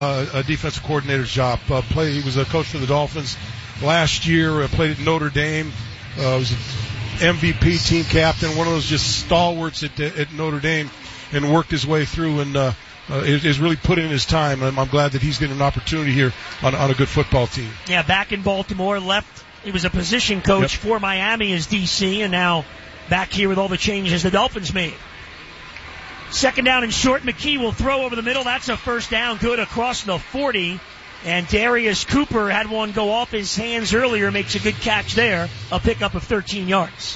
a defensive coordinator's job. He was a coach for the Dolphins last year. Played at Notre Dame. Was an MVP team captain. One of those just stalwarts at Notre Dame, and worked his way through and is really put in his time. I'm glad that he's getting an opportunity here on a good football team. Yeah, back in Baltimore, left. He was a position coach for Miami as DC, and now back here with all the changes the Dolphins made. Second down and short. McKee will throw over the middle. That's a first down. Good across the 40. And Darius Cooper had one go off his hands earlier. Makes a good catch there. A pickup of 13 yards.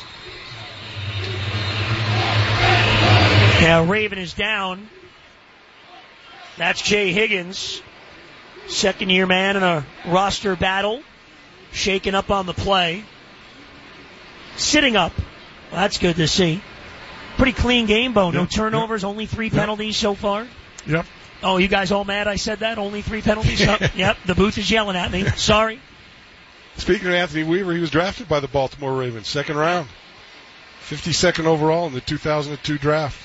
Now Raven is down. That's Jay Higgins. Second-year man in a roster battle. Shaking up on the play. Sitting up. Well, that's good to see. Pretty clean game, Bo. No turnovers, only 3 penalties so far. Yep. Oh, you guys all mad I said that? Only 3 penalties? Yep, the booth is yelling at me. Sorry. Speaking of Anthony Weaver, he was drafted by the Baltimore Ravens, second round. 52nd overall in the 2002 draft.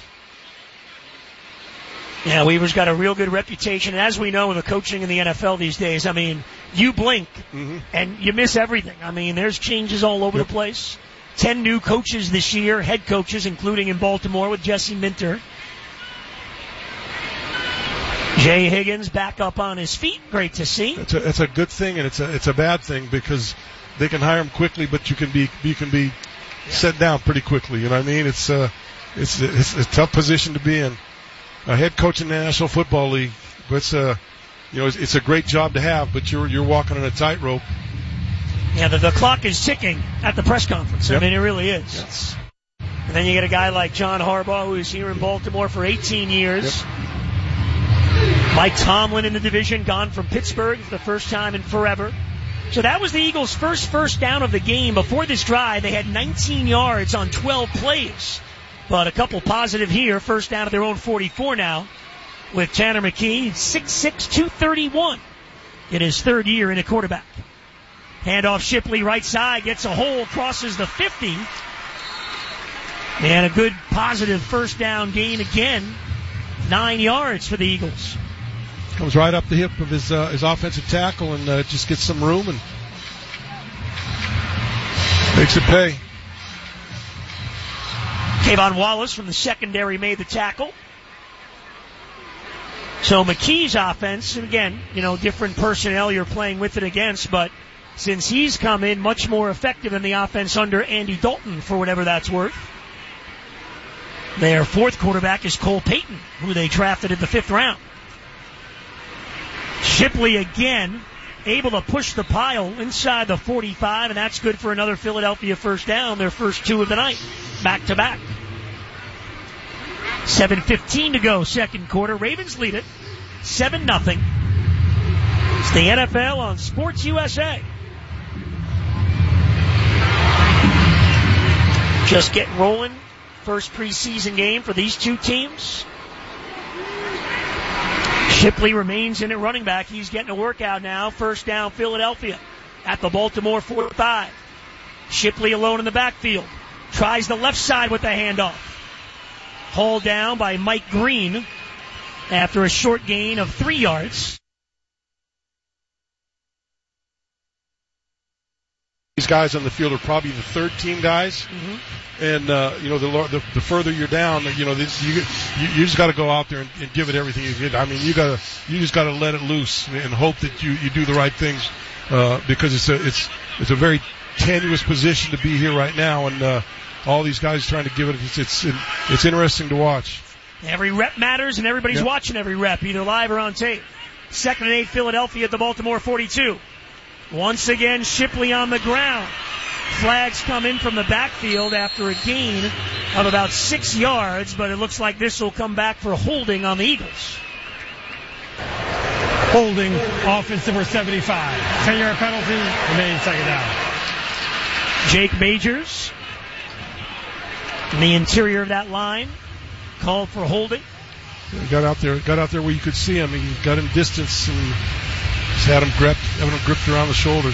Yeah, Weaver's got a real good reputation. And as we know with the coaching in the NFL these days, I mean, you blink and you miss everything. I mean, there's changes all over the place. 10 new coaches this year, head coaches, including in Baltimore with Jesse Minter. Jay Higgins back up on his feet. Great to see. It's a good thing, and it's a bad thing because they can hire him quickly, but you can be set down pretty quickly. You know what I mean? It's a tough position to be in. A head coach in the National Football League, but it's a great job to have, but you're walking on a tightrope. Yeah, the clock is ticking at the press conference. I mean, it really is. Yes. And then you get a guy like John Harbaugh, who is here in Baltimore for 18 years. Mike Tomlin in the division, gone from Pittsburgh for the first time in forever. So that was the Eagles' first down of the game. Before this drive, they had 19 yards on 12 plays. But a couple positive here. First down at their own 44 now with Tanner McKee, 6'6", 231 in his third year in a quarterback. Handoff Shipley right side, gets a hole, crosses the 50. And a good positive first down gain again. 9 yards for the Eagles. Comes right up the hip of his offensive tackle and just gets some room and makes it pay. Kayvon Wallace from the secondary made the tackle. So McKee's offense, again, different personnel you're playing with it against, but since he's come in much more effective than the offense under Andy Dalton, for whatever that's worth. Their fourth quarterback is Cole Payton, who they drafted in the 5th round. Shipley again able to push the pile inside the 45, and that's good for another Philadelphia first down, their first 2 of the night, back-to-back. 7:15 to go, second quarter. Ravens lead it 7-0. It's the NFL on Sports USA. Just getting rolling. First preseason game for these two teams. Shipley remains in at running back. He's getting a workout now. First down, Philadelphia at the Baltimore 45. Shipley alone in the backfield. Tries the left side with the handoff. Hauled down by Mike Green after a short gain of 3 yards. These guys on the field are probably the third team guys. And, the further you're down, you just got to go out there and give it everything you get. I mean, you just got to let it loose and hope that you do the right things, because it's a very tenuous position to be here right now. And, all these guys trying to give it, it's interesting to watch. Every rep matters and everybody's watching every rep, either live or on tape. 2nd and 8, Philadelphia at the Baltimore 42. Once again, Shipley on the ground. Flags come in from the backfield after a gain of about 6 yards, but it looks like this will come back for holding on the Eagles. Holding, offense number 75. 10-yard penalty, remains second down. Jake Majors in the interior of that line called for holding. He got out there where you could see him. He got him distance and just having him gripped around the shoulders.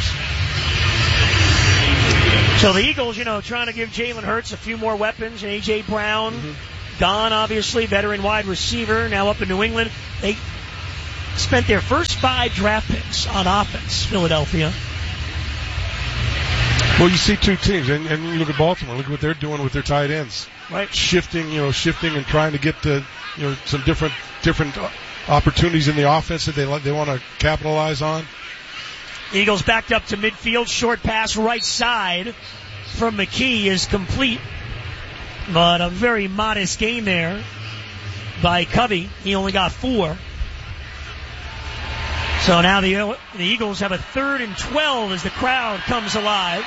So the Eagles, trying to give Jalen Hurts a few more weapons. A.J. Brown, gone, obviously, veteran wide receiver, now up in New England. spent their first 5 draft picks on offense, Philadelphia. Well, you see two teams, and you look at Baltimore. Look at what they're doing with their tight ends. Right. Shifting and trying to get to, some different opportunities in the offense that they want to capitalize on. Eagles backed up to midfield. Short pass right side from McKee is complete. But a very modest gain there by Covey. He only got 4. So now the Eagles have a 3rd and 12 as the crowd comes alive.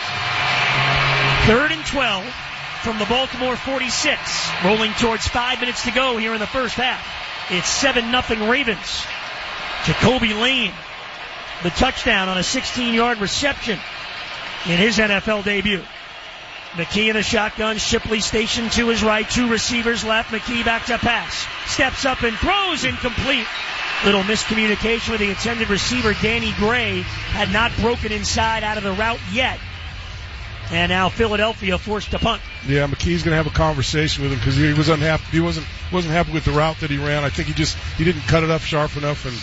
3rd and 12 from the Baltimore 46. Rolling towards 5 minutes to go here in the first half. It's 7-0 Ravens. Jacoby Lane, the touchdown on a 16-yard reception in his NFL debut. McKee in the shotgun. Shipley stationed to his right. 2 receivers left. McKee back to pass. Steps up and throws incomplete. Little miscommunication with the intended receiver. Danny Gray had not broken inside out of the route yet. And now Philadelphia forced to punt. Yeah, McKee's going to have a conversation with him because he was unhappy. He wasn't happy with the route that he ran. I think he didn't cut it up sharp enough, and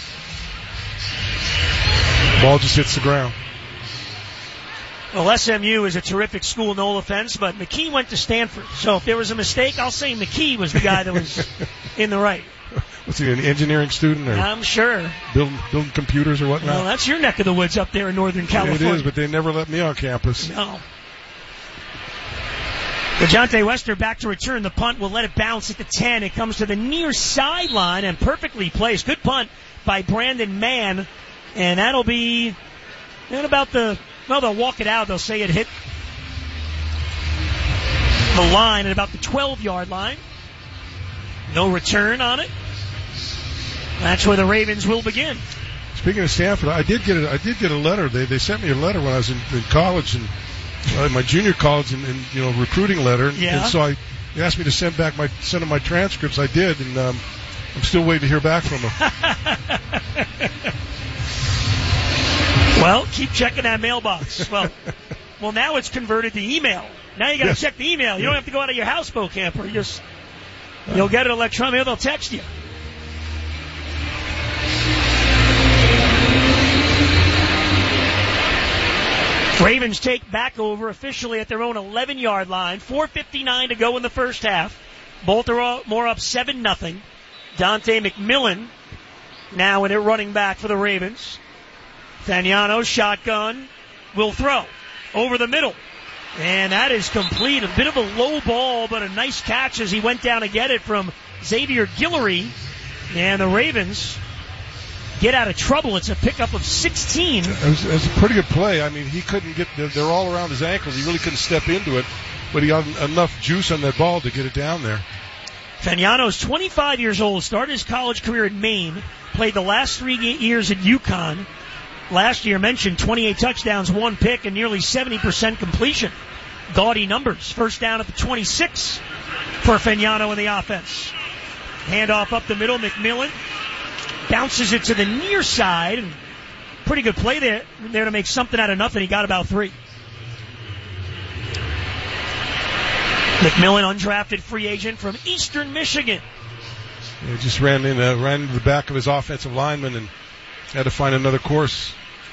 the ball just hits the ground. Well, SMU is a terrific school, no offense, but McKee went to Stanford. So if there was a mistake, I'll say McKee was the guy that was in the right. Was he an engineering student? Or I'm sure. Building computers or whatnot? Well, that's your neck of the woods up there in Northern California. It is, but they never let me on campus. No. DeJounte Wester back to return. The punt will let it bounce at the 10. It comes to the near sideline and perfectly placed. Good punt by Brandon Mann. And that'll be at about they'll walk it out. They'll say it hit the line at about the 12-yard line. No return on it. That's where the Ravens will begin. Speaking of Stanford, I did get a letter. They sent me a letter when I was in college and my junior college and recruiting letter. Yeah. And so they asked me to send them my transcripts. I did, and I'm still waiting to hear back from them. Well, keep checking that mailbox. Well, now it's converted to email. Now you got to check the email. You don't have to go out of your house, Bo Camper. You'll get it electronically. They'll text you. Ravens take back over officially at their own 11-yard line. 4:59 to go in the first half. Baltimore up 7-0. Dante McMillan now in it running back for the Ravens. Fagnano shotgun will throw over the middle. And that is complete. A bit of a low ball, but a nice catch as he went down to get it from Xavier Guillory. And the Ravens get out of trouble. It's a pickup of 16. It was a pretty good play. I mean, he couldn't get, they're all around his ankles. He really couldn't step into it, but he got enough juice on that ball to get it down there. Fagnano's 25 years old, started his college career at Maine, played the last 3 years at UConn. Last year mentioned 28 touchdowns, 1 pick, and nearly 70% completion. Gaudy numbers. First down at the 26 for Fagnano in the offense. Handoff up the middle, McMillan bounces it to the near side. Pretty good play there to make something out of nothing. He got about 3. McMillan, undrafted free agent from Eastern Michigan. He just ran into the back of his offensive lineman and had to find another course.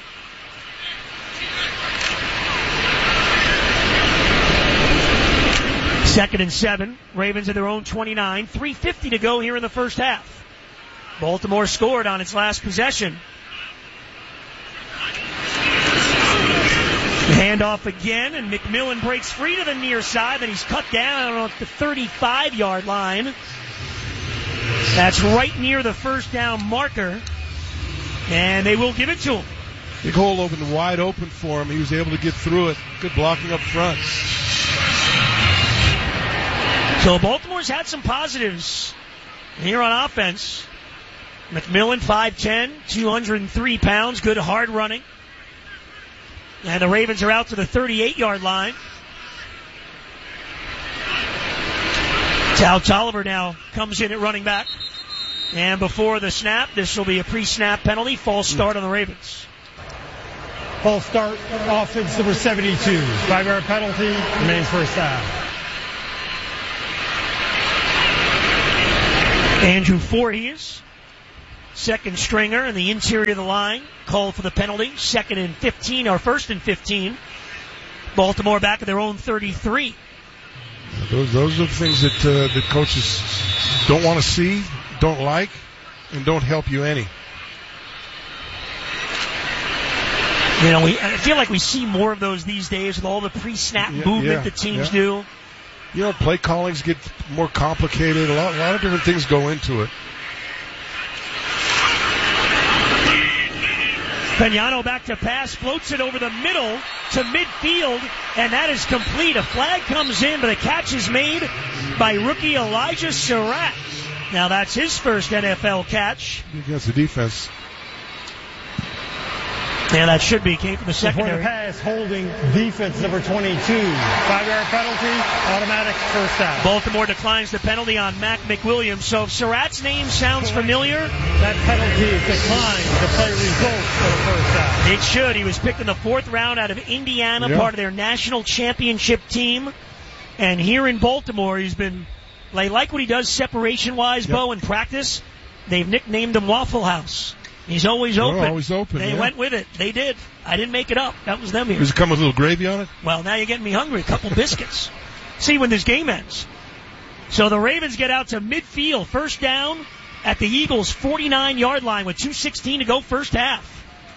Second and 7. Ravens at their own 29. 3:50 to go here in the first half. Baltimore scored on its last possession. The handoff again, and McMillan breaks free to the near side. Then he's cut down at the 35-yard line. That's right near the first down marker. And they will give it to him. Big hole opened wide open for him. He was able to get through it. Good blocking up front. So Baltimore's had some positives here on offense. McMillan, 5'10", 203 pounds, good hard running. And the Ravens are out to the 38-yard line. Tal Tolliver now comes in at running back. And before the snap, this will be a pre-snap penalty. False start on the Ravens. False start, offense number 72. 5-yard penalty, remains first half. Andrew Voorhees second stringer in the interior of the line, called for the penalty. First and 15. Baltimore back at their own 33. Those are the things that the coaches don't want to see, don't like, and don't help you any. You know, I feel like we see more of those these days with all the pre-snap movement that teams do. You know, play callings get more complicated. A lot of different things go into it. Peñano back to pass, floats it over the middle to midfield, and that is complete. A flag comes in, but a catch is made by rookie Elijah Surratt. Now that's his first NFL catch. Against the defense. Yeah, that should be. Came from the secondary. Before the pass, holding defense number 22. 5-yard penalty, automatic first down. Baltimore declines the penalty on Mac McWilliams. So if Surratt's name sounds familiar, that penalty declines the play results for the first down. It should. He was picked in the 4th round out of Indiana, part of their national championship team. And here in Baltimore, he's been, they like what he does separation-wise, Bo, in practice. They've nicknamed him Waffle House. He's always open. Always open. They went with it. They did. I didn't make it up. That was them here. Does it come with a little gravy on it? Well, now you're getting me hungry. A couple biscuits. See when this game ends. So the Ravens get out to midfield. First down at the Eagles' 49-yard line with 2:16 to go first half.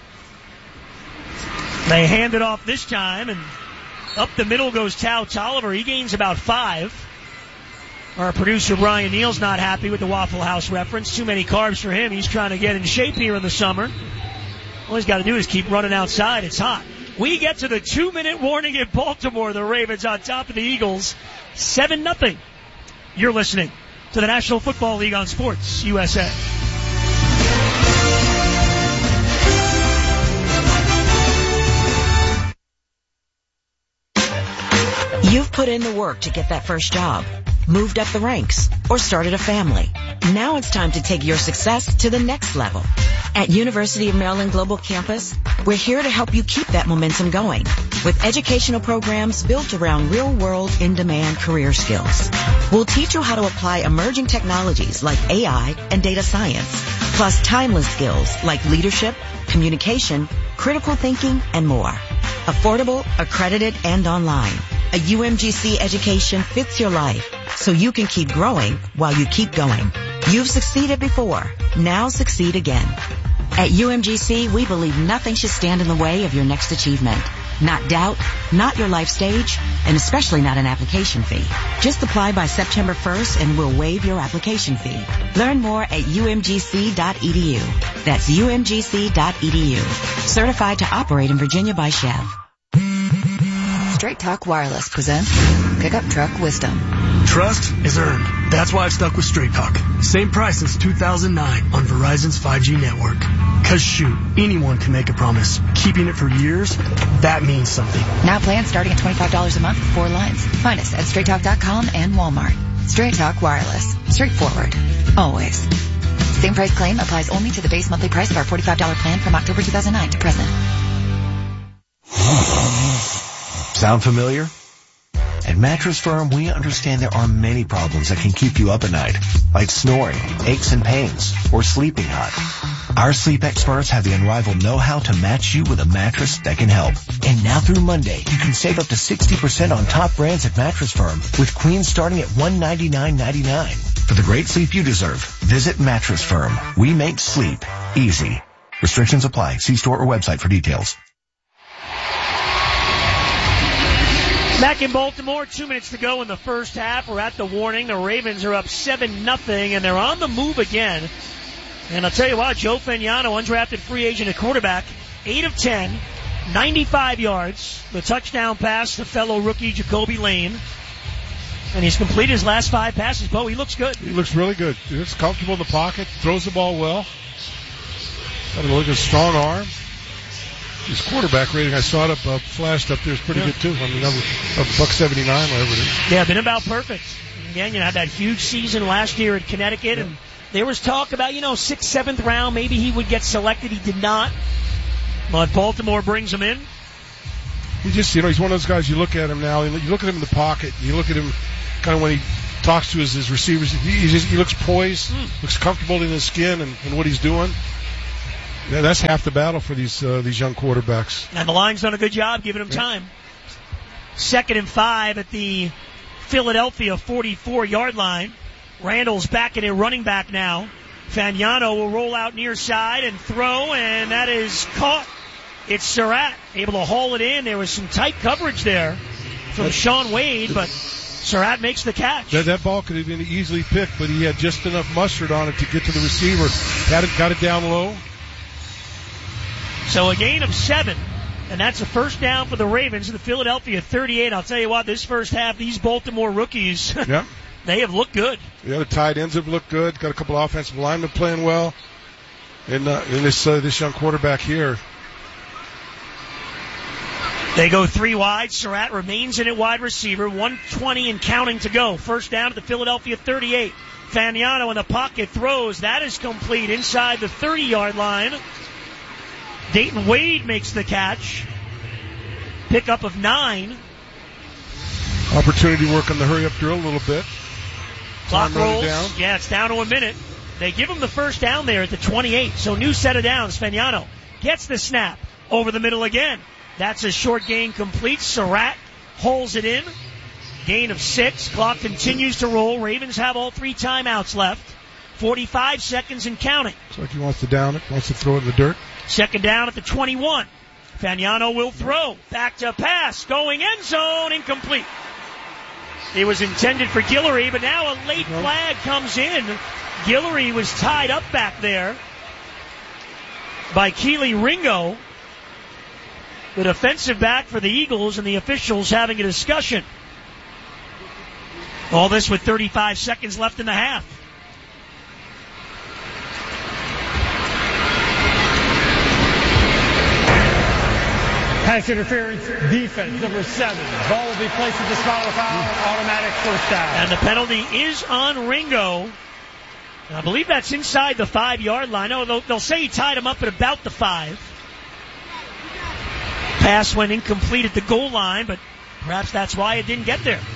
They hand it off this time, and up the middle goes Tao Tolliver. He gains about 5. Our producer, Brian Neal's not happy with the Waffle House reference. Too many carbs for him. He's trying to get in shape here in the summer. All he's got to do is keep running outside. It's hot. We get to the 2-minute warning in Baltimore. The Ravens on top of the Eagles. 7-0. You're listening to the National Football League on Sports USA. You've put in the work to get that first job, moved up the ranks, or started a family. Now it's time to take your success to the next level. At University of Maryland Global Campus, we're here to help you keep that momentum going with educational programs built around real-world, in-demand career skills. We'll teach you how to apply emerging technologies like AI and data science, plus timeless skills like leadership, communication, critical thinking, and more. Affordable, accredited, and online. A UMGC education fits your life so you can keep growing while you keep going. You've succeeded before. Now succeed again. At UMGC, we believe nothing should stand in the way of your next achievement. Not doubt, not your life stage, and especially not an application fee. Just apply by September 1st and we'll waive your application fee. Learn more at umgc.edu. That's umgc.edu. Certified to operate in Virginia by Chev. Straight Talk Wireless presents Pickup Truck Wisdom. Trust is earned. That's why I've stuck with Straight Talk. Same price since 2009 on Verizon's 5G network. Cause shoot, anyone can make a promise. Keeping it for years, that means something. Now plans starting at $25 a month with 4 lines. Find us at straighttalk.com and Walmart. Straight Talk Wireless. Straightforward. Always. Same price claim applies only to the base monthly price of our $45 plan from October 2009 to present. Sound familiar? At Mattress Firm, we understand there are many problems that can keep you up at night, like snoring, aches and pains, or sleeping hot. Our sleep experts have the unrivaled know-how to match you with a mattress that can help. And now through Monday, you can save up to 60% on top brands at Mattress Firm, with queens starting at $199.99. For the great sleep you deserve, visit Mattress Firm. We make sleep easy. Restrictions apply. See store or website for details. Back in Baltimore, 2 minutes to go in the first half. We're at the warning. The Ravens are up 7-0, and they're on the move again. And I'll tell you what, Joe Fagnano, undrafted free agent at quarterback, 8 of 10, 95 yards. The touchdown pass to fellow rookie Jacoby Lane. And he's completed his last 5 passes. Bo, he looks good. He looks really good. He looks comfortable in the pocket, throws the ball well. Got a look at a strong arm. His quarterback rating, I saw it flashed up there, is pretty good too. I mean, $179, whatever it is. Yeah, been about perfect. Again, had that huge season last year at Connecticut, and there was talk about, 6th, 7th round, maybe he would get selected. He did not. But Baltimore brings him in. He just, he's one of those guys, you look at him now, you look at him in the pocket, you look at him kind of when he talks to his receivers. He looks poised, looks comfortable in his skin and what he's doing. Yeah, that's half the battle for these young quarterbacks. And the line's done a good job giving him time. 2nd and 5 at the Philadelphia 44-yard line. Randall's back in a running back now. Fagnano will roll out near side and throw, and that is caught. It's Surratt able to haul it in. There was some tight coverage there from Sean Wade, but Surratt makes the catch. That ball could have been easily picked, but he had just enough mustard on it to get to the receiver. Got it down low. So a gain of 7, and that's a first down for the Ravens. The Philadelphia 38. I'll tell you what, this first half, these Baltimore rookies, yep. They have looked good. Yeah, the tight ends have looked good. Got a couple of offensive linemen playing well. And this young quarterback here. They go 3 wide. Surratt remains in at wide receiver. 1:20 and counting to go. First down at the Philadelphia 38. Fagnano in the pocket throws. That is complete inside the 30-yard line. Dayton Wade makes the catch. Pickup of 9. Opportunity to work on the hurry-up drill a little bit. Clock rolls. Down. Yeah, it's down to a minute. They give him the first down there at the 28. So new set of downs. Fagnano gets the snap. Over the middle again. That's a short gain complete. Surratt holds it in. Gain of 6. Clock continues to roll. Ravens have all 3 timeouts left. 45 seconds and counting. Looks like he wants to down it. Wants to throw it in the dirt. Second down at the 21. Fagnano will throw. Back to pass. Going end zone. Incomplete. It was intended for Guillory, but now a late flag comes in. Guillory was tied up back there by Keely Ringo, the defensive back for the Eagles, and the officials having a discussion. All this with 35 seconds left in the half. Pass interference, defense, number 7. Ball will be placed at the spot of foul, automatic first down. And the penalty is on Ringo. And I believe that's inside the 5-yard line. No, they'll say he tied him up at about the 5. Pass went incomplete at the goal line, but perhaps that's why it didn't get there.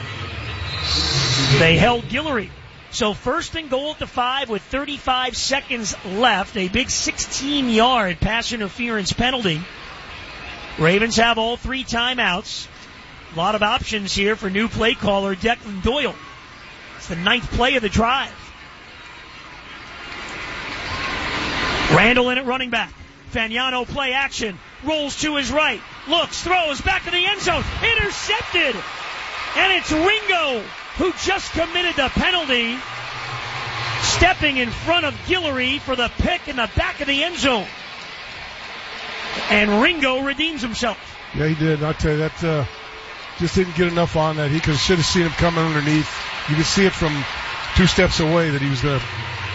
They held Guillory. So first and goal at the 5 with 35 seconds left. A big 16-yard pass interference penalty. Ravens have all 3 timeouts. A lot of options here for new play caller Declan Doyle. It's the 9th play of the drive. Randall in at running back. Fagnano play action. Rolls to his right. Looks, throws, back to the end zone. Intercepted. And it's Ringo who just committed the penalty. Stepping in front of Guillory for the pick in the back of the end zone. And Ringo redeems himself. Yeah, he did. I'll tell you, that just didn't get enough on that. He should have seen him coming underneath. You could see it from 2 steps away that he was going to...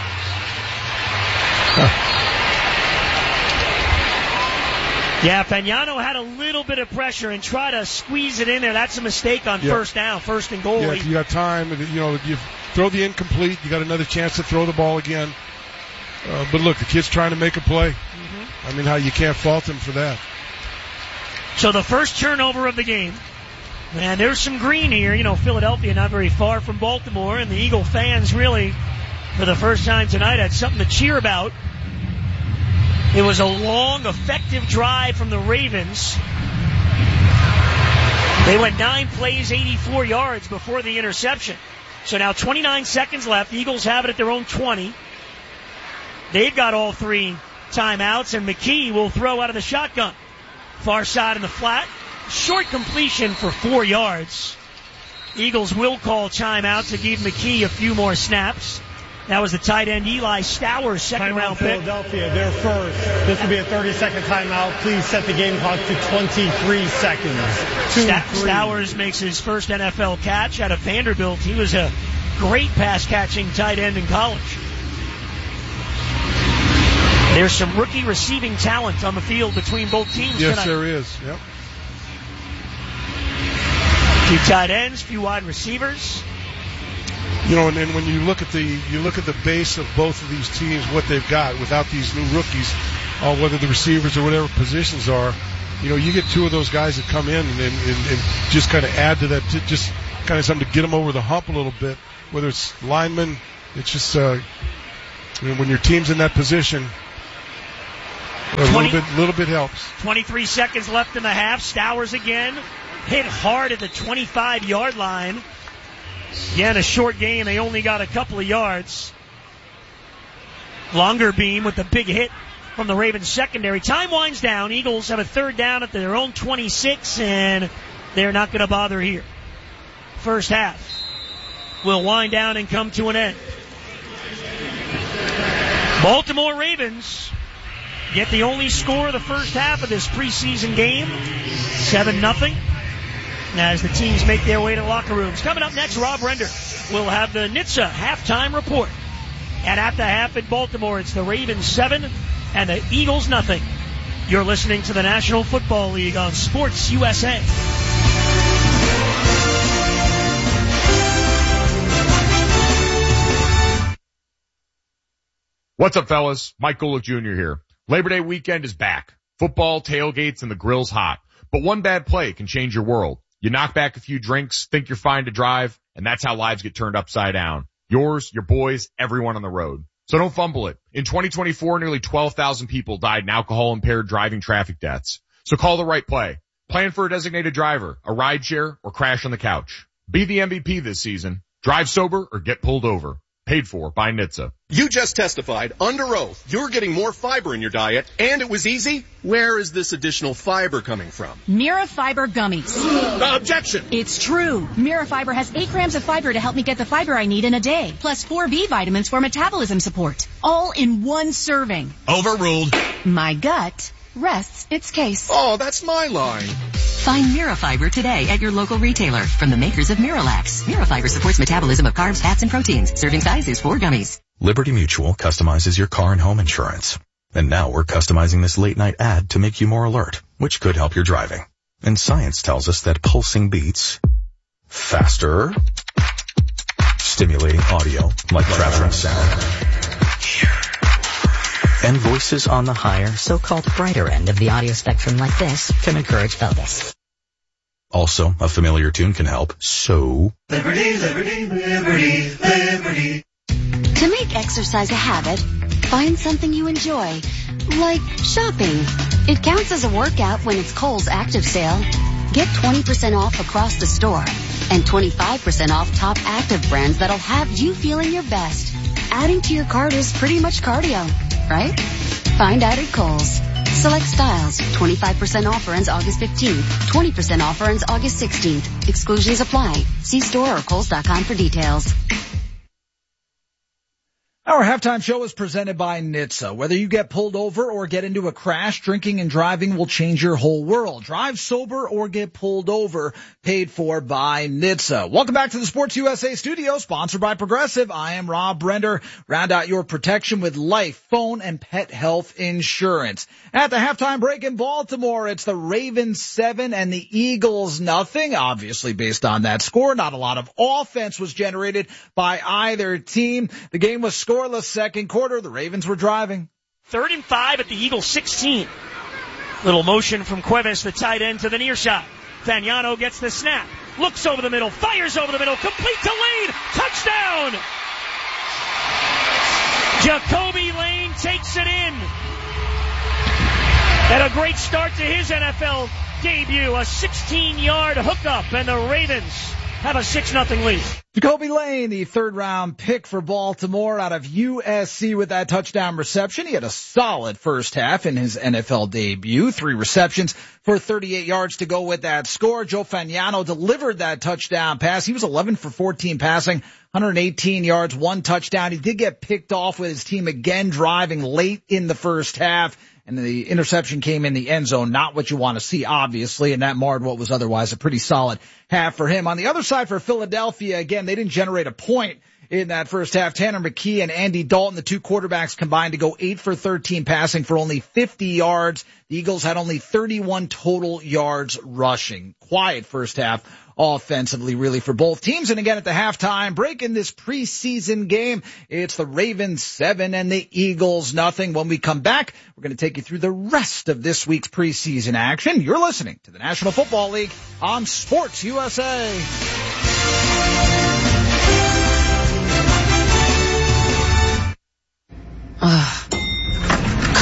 Yeah, Fagnano had a little bit of pressure and tried to squeeze it in there. That's a mistake on first down, first and goal. Yeah, if you got time, you throw the incomplete, you got another chance to throw the ball again. But look, the kid's trying to make a play. I mean, you can't fault him for that. So the first turnover of the game. Man, there's some green here. Philadelphia not very far from Baltimore, and the Eagle fans really, for the first time tonight, had something to cheer about. It was a long, effective drive from the Ravens. They went 9 plays, 84 yards before the interception. So now 29 seconds left. The Eagles have it at their own 20. They've got all 3 timeouts, and McKee will throw out of the shotgun. Far side in the flat. Short completion for 4 yards. Eagles will call timeout to give McKee a few more snaps. That was the tight end Eli Stowers, second-round pick. Philadelphia, they're first. This will be a 30-second timeout. Please set the game clock to 23 seconds. Stowers makes his first NFL catch out of Vanderbilt. He was a great pass-catching tight end in college. There's some rookie receiving talent on the field between both teams tonight. Yes, there is. Yep. Few tight ends, few wide receivers. And then when you look at the base of both of these teams, what they've got without these new rookies, whether the receivers or whatever positions are, you get 2 of those guys that come in and just kind of add to that, just kind of something to get them over the hump a little bit. whether it's linemen. It's just when your team's in that position, a little bit helps. 23 seconds left in the half. Stowers again hit hard at the 25-yard line. Again, a short game. They only got a couple of yards. Longer beam with the big hit from the Ravens secondary. Time winds down. Eagles have a third down at their own 26, and they're not going to bother here. First half will wind down and come to an end. Baltimore Ravens get the only score of the first half of this preseason game, 7-0, as the teams make their way to locker rooms. Coming up next, Rob Render will have the NHTSA halftime report. And at the half in Baltimore, it's the Ravens 7 and the Eagles 0. You're listening to the National Football League on Sports USA. What's up, fellas? Mike Golick Jr. here. Labor Day weekend is back. Football, tailgates, and the grill's hot. But one bad play can change your world. You knock back a few drinks, think you're fine to drive, and that's how lives get turned upside down. Yours, your boys, everyone on the road. So don't fumble it. In 2024, nearly 12,000 people died in alcohol-impaired driving traffic deaths. So call the right play. Plan for a designated driver, a rideshare, or crash on the couch. Be the MVP this season. Drive sober or get pulled over. Paid for by NHTSA. You just testified under oath you're getting more fiber in your diet, and it was easy. Where is this additional fiber coming from? Mira Fiber Gummies. Objection! It's true. Mira Fiber has 8 grams of fiber to help me get the fiber I need in a day, plus 4 B vitamins for metabolism support. All in one serving. Overruled. My gut rests its case. Oh, that's my line. Find Mira Fiber today at your local retailer from the makers of Miralax. Mira Fiber supports metabolism of carbs, fats, and proteins. Serving size is 4 gummies. Liberty Mutual customizes your car and home insurance. And now we're customizing this late night ad to make you more alert, which could help your driving. And science tells us that pulsing beats faster, stimulating audio like traveling sound, and voices on the higher, so-called brighter end of the audio spectrum like this can encourage focus. Also, a familiar tune can help, so... Liberty, liberty, liberty, liberty. To make exercise a habit, find something you enjoy, like shopping. It counts as a workout when it's Kohl's Active Sale. Get 20% off across the store and 25% off top active brands that'll have you feeling your best. Adding to your cart is pretty much cardio, right? Find out at Kohl's. Select styles. 25% offer ends August 15th. 20% offer ends August 16th. Exclusions apply. See store or Kohls.com for details. Our halftime show is presented by NHTSA. Whether you get pulled over or get into a crash, drinking and driving will change your whole world. Drive sober or get pulled over, paid for by NHTSA. Welcome back to the Sports USA studio, sponsored by Progressive. I am Rob Brender. Round out your protection with life, phone, and pet health insurance. At the halftime break in Baltimore, it's the Ravens 7 and the Eagles 0. Obviously, based on that score, not a lot of offense was generated by either team. The game was scoreless second quarter. The Ravens were driving. 3rd and 5 at the Eagles 16. Little motion from Cuevas, the tight end, to the near side. Fagnano gets the snap. Looks over the middle. Fires over the middle. Complete to Lane. Touchdown! Jacoby Lane takes it in. And a great start to his NFL debut. A 16-yard hookup, and the Ravens have a 6-0 lead. Jacoby Lane, the third-round pick for Baltimore out of USC with that touchdown reception. He had a solid first half in his NFL debut. 3 receptions for 38 yards to go with that score. Joe Fagnano delivered that touchdown pass. He was 11 for 14 passing, 118 yards, 1 touchdown. He did get picked off with his team again driving late in the first half. And the interception came in the end zone. Not what you want to see, obviously, and that marred what was otherwise a pretty solid half for him. On the other side for Philadelphia, again, they didn't generate a point in that first half. Tanner McKee and Andy Dalton, the 2 quarterbacks, combined to go 8 for 13 passing for only 50 yards. The Eagles had only 31 total yards rushing. Quiet first half offensively, really, for both teams. And again, at the halftime break in this preseason game, it's the Ravens 7 and the Eagles 0. When we come back, we're going to take you through the rest of this week's preseason action. You're listening to the National Football League on Sports USA.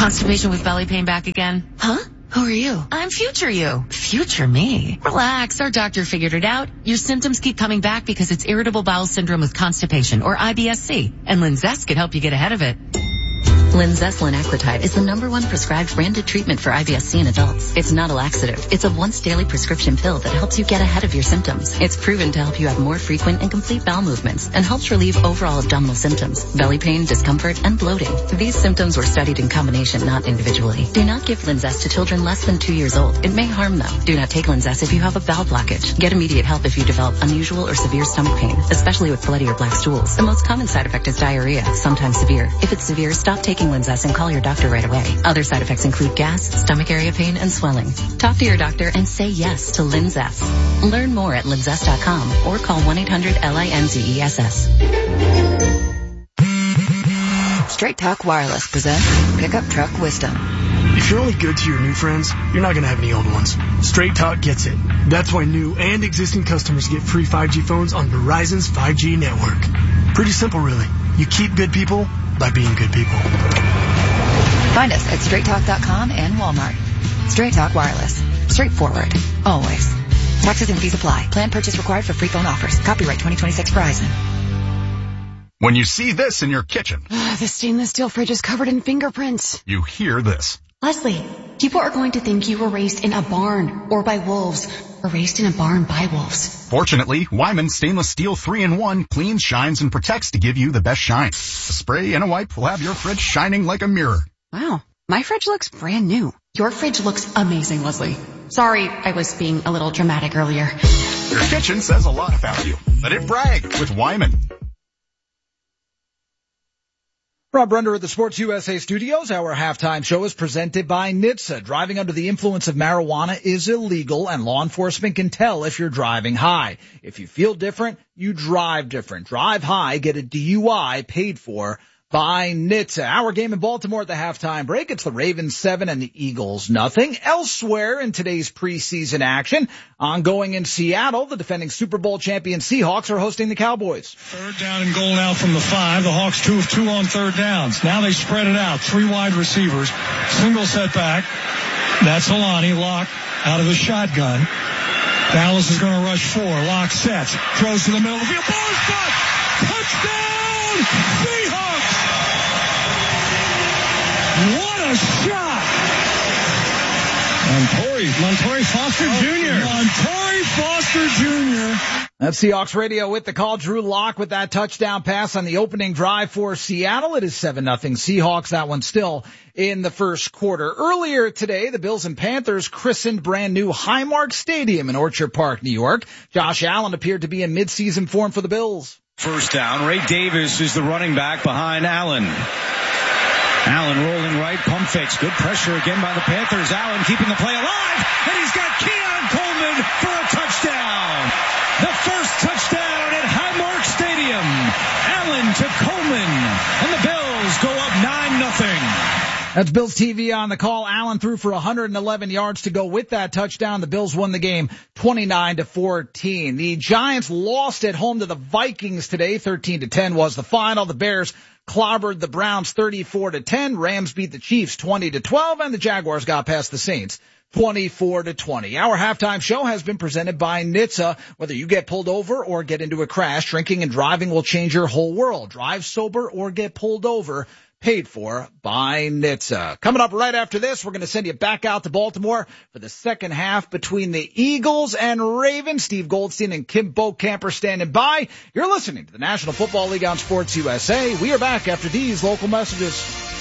Constipation with belly pain back again? Huh? Who are you? I'm future you. Future me? Relax, our doctor figured it out. Your symptoms keep coming back because it's irritable bowel syndrome with constipation, or IBS-C, and Linzess can help you get ahead of it. Linzess linaclotide is the #1 prescribed branded treatment for IBS-C in adults. It's not a laxative. It's a once daily prescription pill that helps you get ahead of your symptoms. It's proven to help you have more frequent and complete bowel movements and helps relieve overall abdominal symptoms, belly pain, discomfort, and bloating. These symptoms were studied in combination, not individually. Do not give Linzess to children less than 2 years old. It may harm them. Do not take Linzess if you have a bowel blockage. Get immediate help if you develop unusual or severe stomach pain, especially with bloody or black stools. The most common side effect is diarrhea, sometimes severe. If it's severe, stop taking Linzess and call your doctor right away. Other side effects include gas, stomach area pain, and swelling. Talk to your doctor and say yes to Linzess. Learn more at linzess.com or call 1-800-LINZESS. Straight Talk Wireless presents Pickup Truck Wisdom. If you're only good to your new friends, you're not going to have any old ones. Straight Talk gets it. That's why new and existing customers get free 5G phones on Verizon's 5G network. Pretty simple, really. You keep good people by being good people. Find us at straighttalk.com and Walmart. Straight Talk Wireless. Straightforward. Always. Taxes and fees apply. Plan purchase required for free phone offers. Copyright 2026 Verizon. When you see this in your kitchen, the stainless steel fridge is covered in fingerprints. You hear this. Leslie, people are going to think you were raised in a barn or by wolves, or raised in a barn by wolves. Fortunately, Wyman Stainless Steel 3-in-1 cleans, shines, and protects to give you the best shine. A spray and a wipe will have your fridge shining like a mirror. Wow, my fridge looks brand new. Your fridge looks amazing, Leslie. Sorry, I was being a little dramatic earlier. Your kitchen says a lot about you. Let it brag with Wyman. Rob Runder at the Sports USA studios. Our halftime show is presented by NHTSA. Driving under the influence of marijuana is illegal, and law enforcement can tell if you're driving high. If you feel different, you drive different. Drive high, get a DUI paid for by NHTSA. Our game in Baltimore at the halftime break. It's the Ravens 7 and the Eagles nothing. Elsewhere in today's preseason action, ongoing in Seattle, the defending Super Bowl champion Seahawks are hosting the Cowboys. Third down and goal now from the 5. The Hawks 2 of 2 on third downs. Now they spread it out. 3 wide receivers. Single setback. That's Alani. Locke out of the shotgun. Dallas is going to rush 4. Locke sets. Throws to the middle of the field. Ball's caught. Touchdown! Seahawks! What a shot! Montori Foster Jr. Montori Foster Jr. That's Seahawks Radio with the call. Drew Lock with that touchdown pass on the opening drive for Seattle. It is 7-0 Seahawks. That one still in the first quarter. Earlier today, the Bills and Panthers christened brand new Highmark Stadium in Orchard Park, New York. Josh Allen appeared to be in midseason form for the Bills. First down. Ray Davis is the running back behind Allen. Allen rolling right, pump fakes. Good pressure again by the Panthers. Allen keeping the play alive, and he's got Keon Coleman for a touchdown. The first touchdown at Highmark Stadium. Allen to Coleman, and the Bills go up 9-0. That's Bills TV on the call. Allen threw for 111 yards to go with that touchdown. The Bills won the game 29-14. The Giants lost at home to the Vikings today. 13-10 was the final. The Bears clobbered the Browns 34-10. Rams beat the Chiefs 20-12, and the Jaguars got past the Saints 24-20. Our halftime show has been presented by NHTSA. Whether you get pulled over or get into a crash, drinking and driving will change your whole world. Drive sober or get pulled over. Paid for by NHTSA. Coming up right after this, we're going to send you back out to Baltimore for the second half between the Eagles and Ravens. Steve Goldstein and Kim Bokamp are standing by. You're listening to the National Football League on Sports USA. We are back after these local messages.